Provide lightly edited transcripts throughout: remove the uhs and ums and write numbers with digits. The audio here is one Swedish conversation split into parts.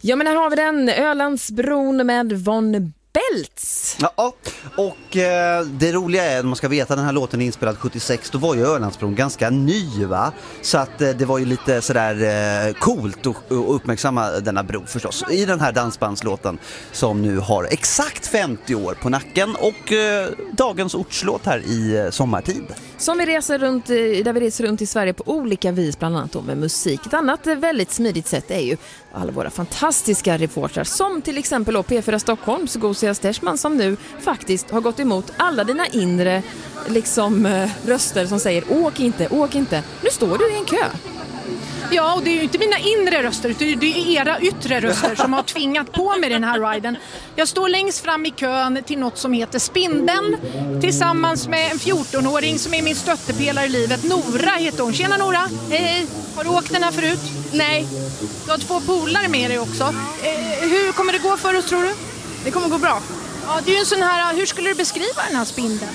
Ja, men här har vi den. Ölandsbron med Von Beltz. Ja, och det roliga är, när man ska veta, den här låten är inspelad 76, då var ju Ölandsbron ganska ny, va? Så att det var ju lite sådär coolt att uppmärksamma denna bro förstås. I den här dansbandslåten som nu har exakt 50 år på nacken och dagens ortslåt här i sommartid. Som vi reser runt, där vi reser runt i Sverige på olika vis, bland annat då med musik. Ett annat väldigt smidigt sätt är ju alla våra fantastiska reportrar, som till exempel P4 Stockholms Gosia Stersman, som nu faktiskt har gått emot alla dina inre röster som säger åk inte. Nu står du i en kö. Ja, och det är ju inte mina inre röster, utan det är era yttre röster som har tvingat på mig den här riden. Jag står längst fram i kön till något som heter Spindeln, tillsammans med en 14-åring som är min stöttepelare i livet. Nora heter hon. Tjena Nora! Hej! Har du åkt den här förut? Nej. Du har 2 polare med dig också. Hur kommer det gå för oss, tror du? Det kommer gå bra. Ja, det är ju en sån här, hur skulle du beskriva den här spindeln?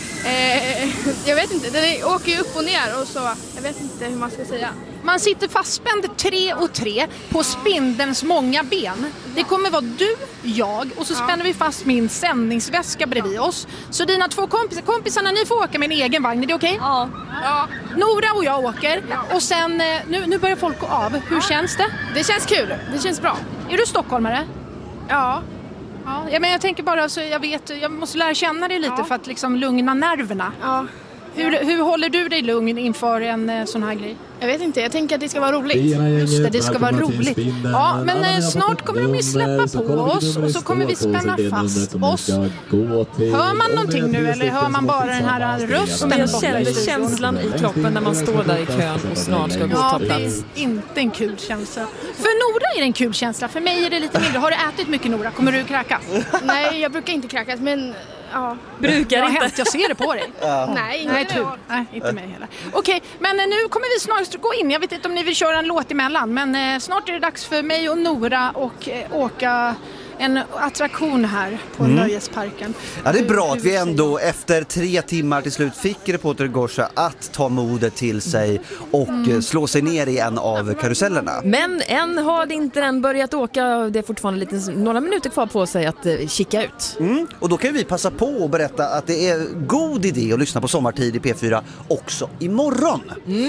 Jag vet inte, den åker ju upp och ner och så, jag vet inte hur man ska säga. Man sitter fastspänd 3 och 3 på spindelns många ben. Det kommer vara du, jag och så spänner vi fast min sändningsväska bredvid oss. Så dina 2 kompisarna, ni får åka med en egen vagn, är det okej? Ja. Nora och jag åker och sen, nu börjar folk gå av. Hur känns det? Det känns kul, det känns bra. Är du stockholmare? Ja. Ja, men jag tänker bara så jag måste lära känna dig lite för att liksom lugna nerverna. Ja. Hur håller du dig lugn inför en sån här grej? Jag vet inte, jag tänker att det ska vara roligt. Just det ska vara roligt. Ja, men snart kommer de ju släppa på oss och så kommer vi spänna fast oss. Hör man någonting nu eller hör man bara den här rösten? Jag känner känslan i kroppen när man står där i kön och snart ska gå och ta plats. Det är inte en kul känsla. För Nora är det en kul känsla, för mig är det lite mindre. Har du ätit mycket, Nora? Kommer du kräkas? Nej, jag brukar inte kräkas, men... Ja. Brukar inte. Jag ser det på dig. Nej, inte mig heller. Okej, men nu kommer vi snart gå in. Jag vet inte om ni vill köra en låt emellan, men snart är det dags för mig och Nora och åka en attraktion här på Nöjesparken. Ja, det är bra att vi ändå efter 3 timmar till slut fick reporter Gorsa att ta modet till sig och slå sig ner i en av karusellerna. Men än har inte den börjat åka. Det är fortfarande några minuter kvar på sig att kika ut. Och då kan vi passa på och berätta att det är god idé att lyssna på Sommartid i P4 också imorgon.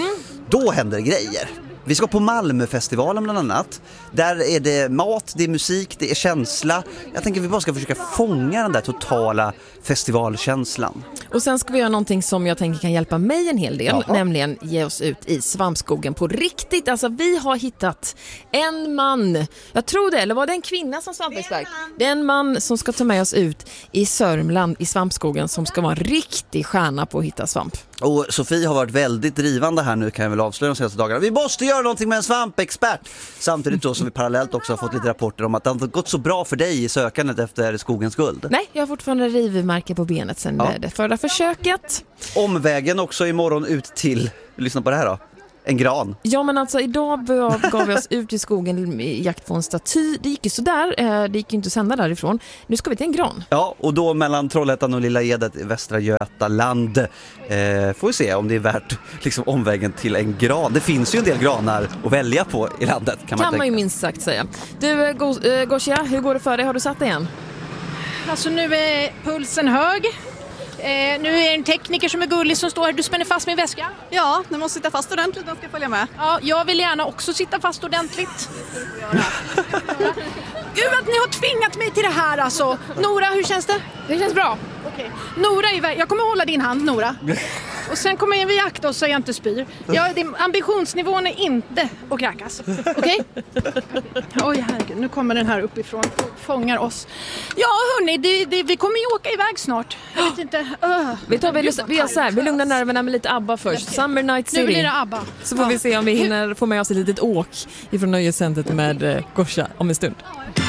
Då händer grejer. Vi ska på Malmöfestivalen bland annat. Där är det mat, det är musik, det är känsla. Jag tänker att vi bara ska försöka fånga den där totala festivalkänslan. Och sen ska vi göra någonting som jag tänker kan hjälpa mig en hel del. Nämligen ge oss ut i svampskogen på riktigt. Alltså vi har hittat en man. Jag tror det, eller var det en kvinna som svampexpert? Det är en man som ska ta med oss ut i Sörmland i svampskogen, som ska vara en riktig stjärna på att hitta svamp. Och Sofie har varit väldigt drivande här nu, kan jag väl avslöja de senaste dagarna. Vi måste göra någonting med en svampexpert. Samtidigt då som vi parallellt också har fått lite rapporter om att det har gått så bra för dig i sökandet efter skogens guld. Nej, jag har fortfarande rivmärke på benet sen det förra försöket. Omvägen också imorgon ut till, lyssna på det här då, en gran. Ja, men alltså idag gav vi oss ut i skogen i jakt på en staty. Det gick ju sådär, det gick ju inte att sända därifrån. Nu ska vi till en gran. Ja, och då mellan Trollhättan och Lilla Edet i Västra Götaland. Får vi se om det är värt liksom omvägen till en gran. Det finns ju en del granar att välja på i landet, kan man ju minst sagt säga. Du, Gosia, hur går det för dig? Har du satt dig igen? Alltså nu är pulsen hög. Nu är det en tekniker som är gullig som står här. Du spänner fast min väska. Ja, den måste sitta fast ordentligt, den ska följa med. Ja, jag vill gärna också sitta fast ordentligt. Gud, att ni har tvingat mig till det här alltså. Nora, hur känns det? Det känns bra. Okej. Nora, jag kommer hålla din hand, Nora. Och sen kommer vi akta oss så jag inte spyr. Ambitionsnivån är inte att kräkas. Okej? Oj, herregud. Nu kommer den här uppifrån och fångar oss. Ja, hörni, vi kommer ju åka iväg snart. Jag vet inte. Vi lugnar nerverna med lite ABBA först. Summer Night City. Nu blir det ABBA. Så får vi se om vi hinner få med oss ett litet åk ifrån nöjescentret med Gorsa om en stund.